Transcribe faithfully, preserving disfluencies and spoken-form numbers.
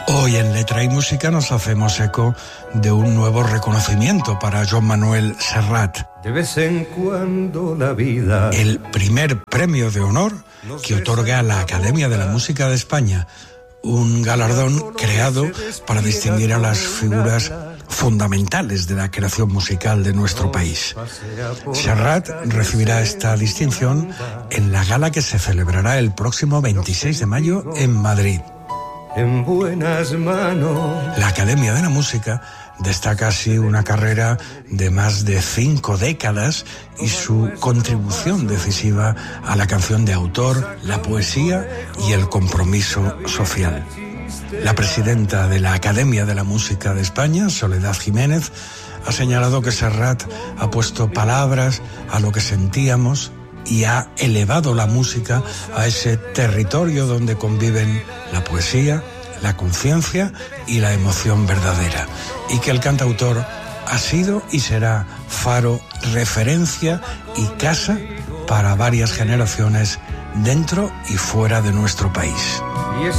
Hoy en Letra y Música nos hacemos eco de un nuevo reconocimiento para Joan Manuel Serrat. De vez en cuando la vida... El primer premio de honor que otorga la Academia de la Música de España, un galardón creado para distinguir a las figuras fundamentales de la creación musical de nuestro país. Serrat recibirá esta distinción en la gala que se celebrará el próximo veintiséis de mayo en Madrid. En buenas manos. La Academia de la Música destaca así una carrera de más de cinco décadas y su contribución decisiva a la canción de autor, la poesía y el compromiso social. La presidenta de la Academia de la Música de España, Soledad Jiménez, ha señalado que Serrat ha puesto palabras a lo que sentíamos y ha elevado la música a ese territorio donde conviven la poesía, la conciencia y la emoción verdadera, y que el cantautor ha sido y será faro, referencia y casa para varias generaciones dentro y fuera de nuestro país.